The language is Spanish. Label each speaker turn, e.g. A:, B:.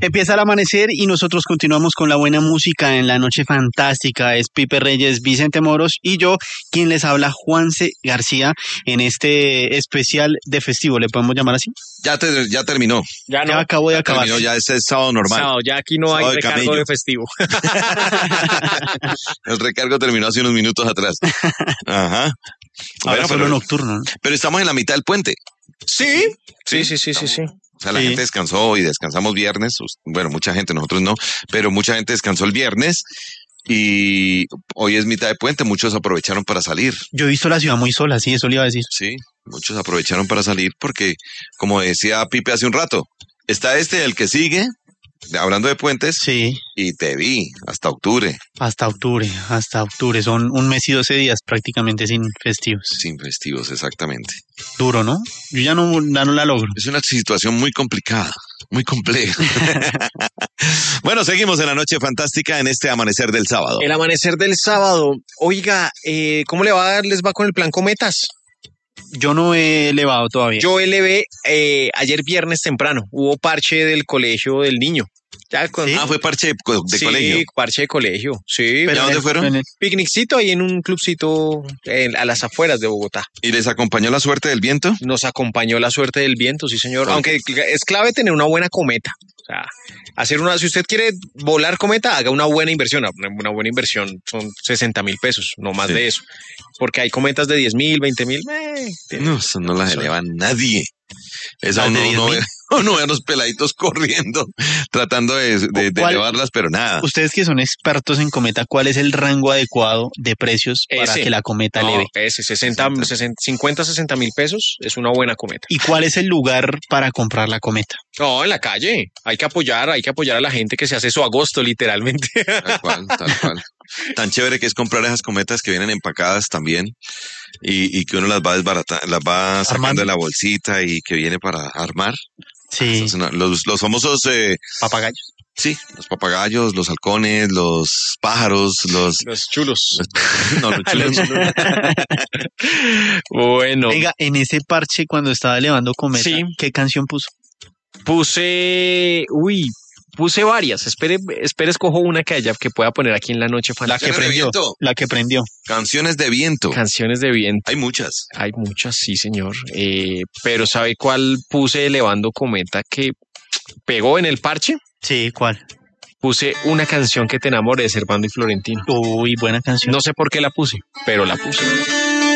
A: Empieza el amanecer y nosotros continuamos con la buena música en la noche fantástica. Es Pipe Reyes, Vicente Moros y yo, quien les habla, Juanse García, en este especial de festivo. ¿Le podemos llamar así?
B: Ya terminó.
A: Ya acabo de acabar.
B: Terminó, ya es sábado normal.
C: Sábado, ya aquí no hay recargo de festivo.
B: El recargo terminó hace unos minutos atrás. Ajá.
A: Ahora solo nocturno, ¿no?
B: Pero estamos en la mitad del puente.
C: Sí.
B: O sea, la gente descansó y descansamos viernes. Bueno, mucha gente, nosotros no, pero mucha gente descansó el viernes y hoy es mitad de puente. Muchos aprovecharon para salir.
A: Yo he visto la ciudad muy sola, sí, eso le iba a decir.
B: Sí, muchos aprovecharon para salir porque, como decía Pipe hace un rato, está el que sigue, hablando de puentes,
A: sí,
B: y te vi hasta octubre.
A: Hasta octubre. Son un mes y 12 días prácticamente sin festivos.
B: Sin festivos, exactamente.
A: Duro, ¿no? Yo ya no la logro.
B: Es una situación muy complicada, muy compleja. Bueno, seguimos en la noche fantástica en este amanecer del sábado.
C: El amanecer del sábado. Oiga, ¿cómo les va con el plan Cometas?
A: Yo no he elevado todavía.
C: Yo elevé ayer viernes temprano. Hubo parche del colegio del niño.
B: ¿Sí? Fue parche de colegio.
C: Sí, parche de colegio. Sí.
B: ¿Y a dónde fueron?
C: Picniccito ahí en un clubcito a las afueras de Bogotá.
B: ¿Y les acompañó la suerte del viento?
C: Nos acompañó la suerte del viento, sí señor. Aunque es clave tener una buena cometa. O sea, si usted quiere volar cometa, haga una buena inversión. Una buena inversión son 60,000 pesos, no más de eso. Porque hay cometas de 10,000, 20,000.
B: No, eso no las eleva nadie. Esa uno ve a los peladitos corriendo, tratando de elevarlas, pero nada.
A: Ustedes que son expertos en cometa, ¿cuál es el rango adecuado de precios para que la cometa eleve?
C: 50, 60,000 pesos es una buena cometa.
A: ¿Y cuál es el lugar para comprar la cometa?
C: No, en la calle. Hay que apoyar a la gente que se hace su agosto, literalmente.
B: Tal cual. Tan chévere que es comprar esas cometas que vienen empacadas también y que uno las va desbaratando, las va sacando de la bolsita y que viene para armar.
A: Sí.
B: Los famosos
A: papagayos.
B: Sí, los papagayos, los halcones, los pájaros, los
C: chulos.
B: Los chulos.
C: Bueno.
A: Venga, en ese parche cuando estaba elevando cometa, ¿qué canción puso?
C: Puse varias. Espere, escojo una que pueda poner aquí en la noche.
A: La que prendió.
B: Canciones de viento.
C: Canciones de viento.
B: Hay muchas,
C: sí, señor. Pero ¿sabe cuál puse elevando cometa que pegó en el parche?
A: Sí, ¿cuál?
C: Puse Una canción que te enamore de Servando y Florentino.
A: Uy, buena canción.
C: No sé por qué la puse, pero la puse.